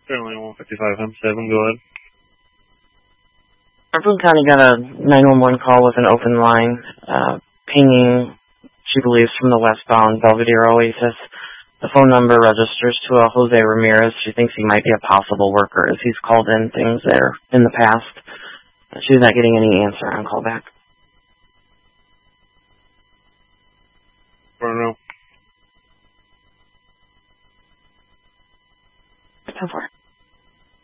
Certainly 155 M7, go ahead. Brooklyn County got a 911 call with an open line, pinging, she believes, from the westbound Belvedere Oasis. The phone number registers to a Jose Ramirez. She thinks he might be a possible worker as he's called in things there in the past. She's not getting any answer on callback.